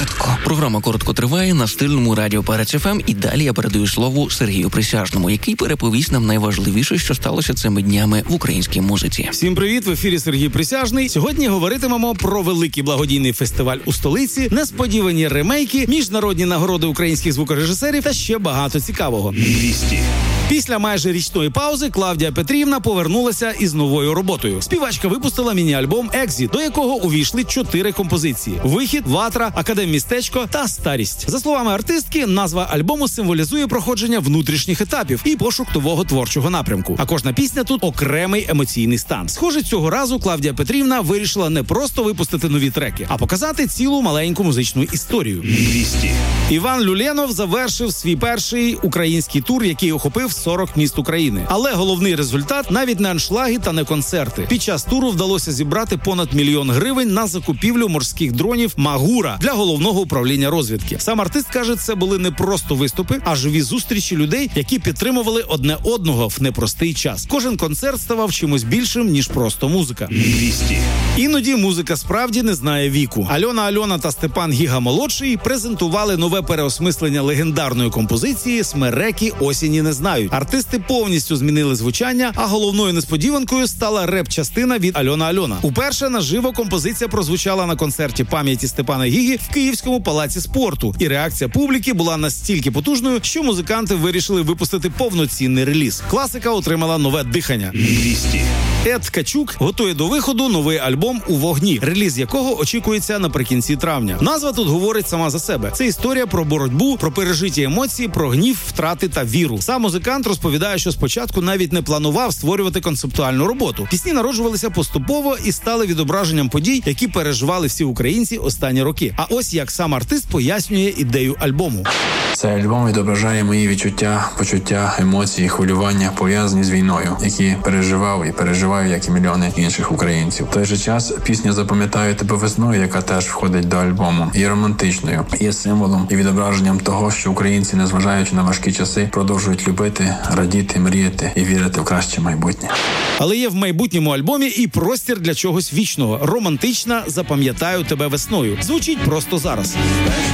Коротко. Програма «Коротко» триває на стильному радіо Перець ФМ, і далі я передаю слово Сергію Присяжному, який переповість нам найважливіше, що сталося цими днями в українській музиці. Всім привіт, в ефірі Сергій Присяжний. Сьогодні говоритимемо про великий благодійний фестиваль у столиці, несподівані ремейки, міжнародні нагороди українських звукорежисерів та ще багато цікавого. 200. Після майже річної паузи Клавдія Петрівна повернулася із новою роботою. Співачка випустила міні-альбом «Екзіт», до якого увійшли 4 композиції: «Вихід», «Ватра», «Академмістечко» та «Старість». За словами артистки, назва альбому символізує проходження внутрішніх етапів і пошук нового творчого напрямку. А кожна пісня тут окремий емоційний стан. Схоже, цього разу Клавдія Петрівна вирішила не просто випустити нові треки, а показати цілу маленьку музичну історію. 200. Іван Люленов завершив свій перший український тур, який охопив 40 міст України. Але головний результат – навіть не аншлаги та не концерти. Під час туру вдалося зібрати понад 1 мільйон гривень на закупівлю морських дронів «Магура» для головного управління розвідки. Сам артист каже, це були не просто виступи, а живі зустрічі людей, які підтримували одне одного в непростий час. Кожен концерт ставав чимось більшим, ніж просто музика. 200. Іноді музика справді не знає віку. Альона та Степан Гіга-молодший презентували нове переосмислення легендарної композиції «Смереки осені не знають». Артисти повністю змінили звучання, а головною несподіванкою стала реп-частина від Альона. Уперше наживо композиція прозвучала на концерті пам'яті Степана Гіги в Київському палаці спорту. І реакція публіки була настільки потужною, що музиканти вирішили випустити повноцінний реліз. Класика отримала нове дихання. 200. Ед Ткачук готує до виходу новий альбом «У вогні», реліз якого очікується наприкінці травня. Назва тут говорить сама за себе. Це історія про боротьбу, про пережиті емоції, про гнів, втрати та віру. Сам музикант розповідає, що спочатку навіть не планував створювати концептуальну роботу. Пісні народжувалися поступово і стали відображенням подій, які переживали всі українці останні роки. А ось як сам артист пояснює ідею альбому. Цей альбом відображає мої відчуття, почуття, емоції, хвилювання, пов'язані з війною, які переживав і переживаю, як і мільйони інших українців. В той же час пісня «Запам'ятаю тебе весною», яка теж входить до альбому, є романтичною, є символом і відображенням того, що українці, незважаючи на важкі часи, продовжують любити, радіти, мріяти і вірити в краще майбутнє. Але є в майбутньому альбомі і простір для чогось вічного. Романтична «Запам'ятаю тебе весною» звучить просто зараз.